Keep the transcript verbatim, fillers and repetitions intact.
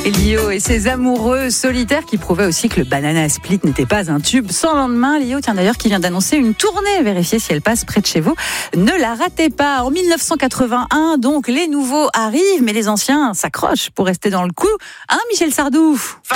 Lio et ses amoureux solitaires qui prouvaient aussi que le Banana Split n'était pas un tube sans lendemain. Lio, tiens d'ailleurs, qui vient d'annoncer une tournée. Vérifiez si elle passe près de chez vous. Ne la ratez pas. En mille neuf cent quatre-vingt-un, donc, les nouveaux arrivent, mais les anciens s'accrochent pour rester dans le coup. Hein, Michel Sardou?